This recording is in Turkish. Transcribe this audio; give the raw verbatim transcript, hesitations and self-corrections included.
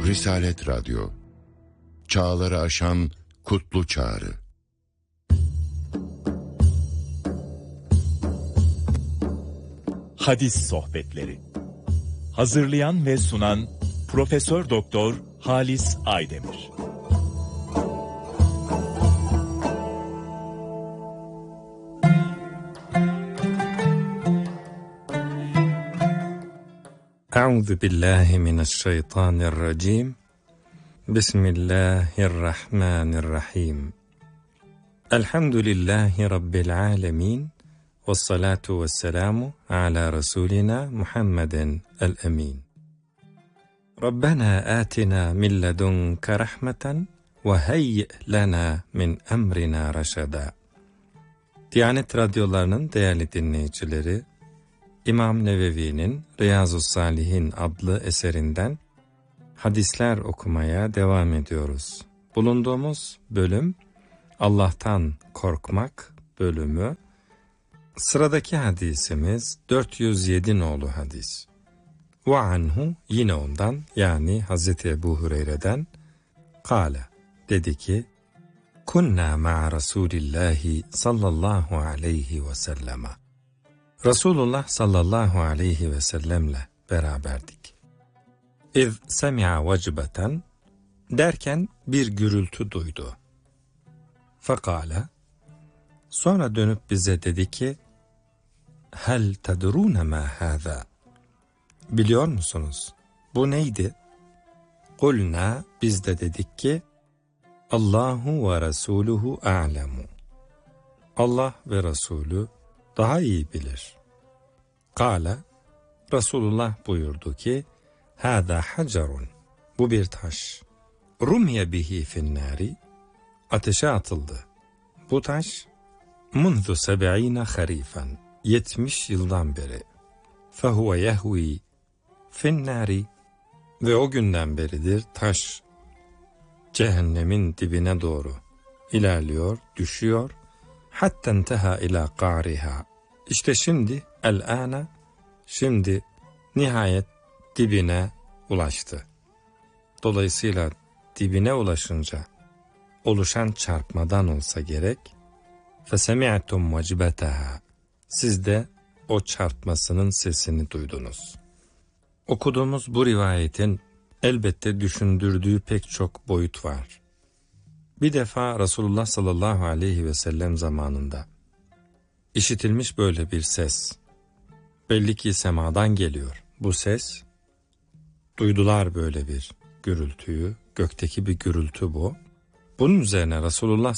Risalet Radyo, çağları aşan kutlu çağrı. Hadis Sohbetleri. Hazırlayan ve sunan Profesör Doktor Halis Aydemir. Euzu billahi mineşşeytanirracim. Bismillahirrahmanirrahim. Elhamdülillahi rabbil alamin. Vessalatu vesselamu ala rasulina Muhammeden el-emin. Rabbena atina min ledunke rahmeten ve heyyi lana min emrina raşada. Diyanet radyolarının değerli dinleyicileri, İmam Nevevi'nin Riyazu's-Salihin adlı eserinden hadisler okumaya devam ediyoruz. Bulunduğumuz bölüm Allah'tan korkmak bölümü. Sıradaki hadisimiz dört yüz yedi nolu hadis. Ve anhu, yine ondan, yani Hazreti Ebu Hureyre'den, kâle, dedi ki, kunna ma'a Rasulillahi sallallahu aleyhi ve selleme. Resulullah sallallahu aleyhi ve sellemle beraberdik. İz semi'a vecbeten, derken bir gürültü duydu. Fekâle, sonra dönüp bize dedi ki, hel tedrûne mâ hâzâ, biliyor musunuz bu neydi? Kulna, biz de dedik ki, Allahu ve Resuluhu a'lemu, Allah ve Resulü daha iyi bilir. Kâle, Resulullah buyurdu ki, hâzâ hacerun, bu bir taş. Rumye bihi finnâri, ateşe atıldı. Bu taş, munzu seb'ine harifen, yetmiş yıldan beri. Fehuve yehvi finnâri, ve o günden beridir taş, cehennemin dibine doğru ilerliyor, düşüyor. Hatta enteha ila qa'riha. İşte şimdi el-ana, şimdi nihayet dibine ulaştı. Dolayısıyla dibine ulaşınca oluşan çarpmadan olsa gerek. Fesemi'tum vecbetaha. Siz de o çarpmasının sesini duydunuz. Okuduğumuz bu rivayetin elbette düşündürdüğü pek çok boyut var. Bir defa Resulullah sallallahu aleyhi ve sellem zamanında işitilmiş böyle bir ses. Belli ki semadan geliyor bu ses. Duydular böyle bir gürültüyü, gökteki bir gürültü bu. Bunun üzerine Resulullah